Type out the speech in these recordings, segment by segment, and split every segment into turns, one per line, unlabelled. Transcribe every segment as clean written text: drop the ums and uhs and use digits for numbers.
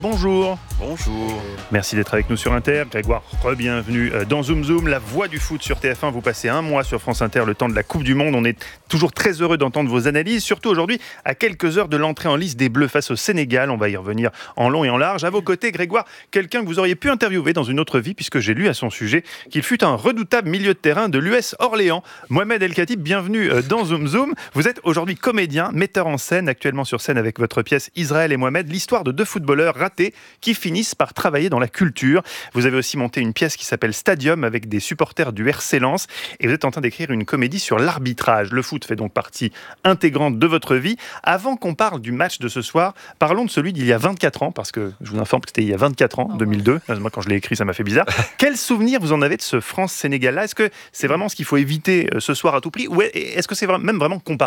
Bonjour.
Bonjour.
Merci d'être avec nous sur Inter. Grégoire, re-bienvenue dans Zoom Zoom, la voix du foot sur TF1. Vous passez un mois sur France Inter, le temps de la Coupe du Monde. On est toujours très heureux d'entendre vos analyses, surtout aujourd'hui, à quelques heures de l'entrée en lice des Bleus face au Sénégal. On va y revenir en long et en large. À vos côtés, Grégoire, quelqu'un que vous auriez pu interviewer dans une autre vie, puisque j'ai lu à son sujet qu'il fut un redoutable milieu de terrain de l'US Orléans. Mohamed El Khatib, bienvenue dans Zoom Zoom. Vous êtes aujourd'hui comédien, metteur en scène, actuellement sur scène avec votre pièce Israël et Mohamed, l'histoire de deux footballeurs ratés qui finissent par travailler dans la culture. Vous avez aussi monté une pièce qui s'appelle Stadium avec des supporters du RC Lens et vous êtes en train d'écrire une comédie sur l'arbitrage. Le foot fait donc partie intégrante de votre vie. Avant qu'on parle du match de ce soir, parlons de celui d'il y a 24 ans, parce que je vous informe que c'était il y a 24 ans, 2002. Moi, quand je l'ai écrit, ça m'a fait bizarre. Quel souvenir vous en avez de ce France-Sénégal-là ? Est-ce que c'est vraiment ce qu'il faut éviter ce soir à tout prix, ou est-ce que c'est même vraiment comparable ?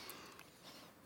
Grégoire ?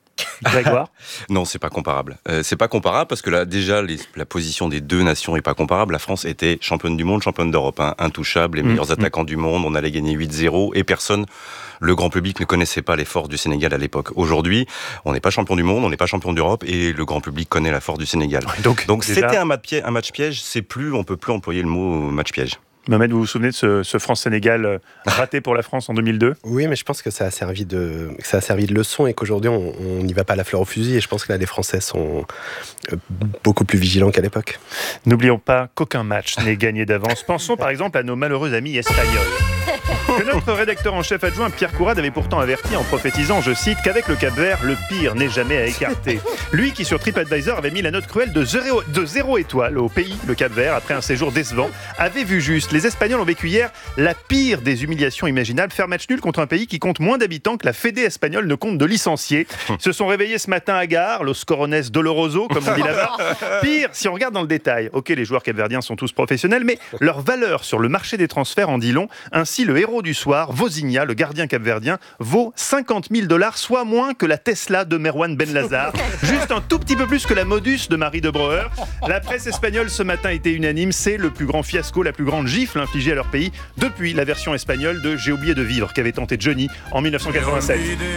Non, c'est pas comparable. C'est pas comparable parce que là, déjà, la position des deux nations est pas comparable. La France était championne du monde, championne d'Europe, intouchable, les meilleurs attaquants du monde. On allait gagner 8-0 et personne, le grand public ne connaissait pas les forces du Sénégal à l'époque. Aujourd'hui, on n'est pas champion du monde, on n'est pas champion d'Europe et le grand public connaît la force du Sénégal. Donc déjà... c'était un match piège. On peut plus employer le mot match piège.
Mohamed, vous vous souvenez de ce France-Sénégal raté pour la France en 2002 ?
Oui, mais je pense que ça a servi de leçon et qu'aujourd'hui, on n'y va pas à la fleur au fusil. Et je pense que là, les Français sont beaucoup plus vigilants qu'à l'époque.
N'oublions pas qu'aucun match n'est gagné d'avance. Pensons par exemple à nos malheureux amis espagnols. Que notre rédacteur en chef adjoint Pierre Courade avait pourtant averti en prophétisant, je cite, qu'avec le Cap-Vert, le pire n'est jamais à écarter. Lui qui sur TripAdvisor avait mis la note cruelle de 0 étoile au pays, le Cap-Vert, après un séjour décevant, avait vu juste. Les Espagnols ont vécu hier la pire des humiliations imaginables, faire match nul contre un pays qui compte moins d'habitants que la Fédé espagnole ne compte de licenciés. Se sont réveillés ce matin à Gare, Los Corones Doloroso, comme on dit là-bas. Pire, si on regarde dans le détail, ok, les joueurs capverdiens sont tous professionnels, mais leur valeur sur le marché des transferts en dit long. Ainsi, le héros du soir, Vozinha, le gardien capverdien, vaut $50,000, soit moins que la Tesla de Merwan Ben Lazar. Juste un tout petit peu plus que la Modus de Marie de Breuer. La presse espagnole ce matin était unanime, c'est le plus grand fiasco, la plus grande gifle infligée à leur pays depuis la version espagnole de J'ai oublié de vivre qu'avait tenté Johnny en 1987.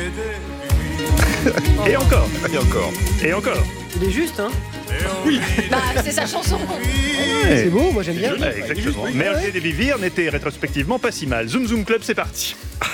Et encore.
Il est juste, hein ?
Oui. Bah, c'est sa chanson.
Ouais, c'est beau, moi j'aime bien.
Exactement. Mais J'ai oublié de vivre n'était rétrospectivement pas si mal. Zoom Zoom Club, c'est parti.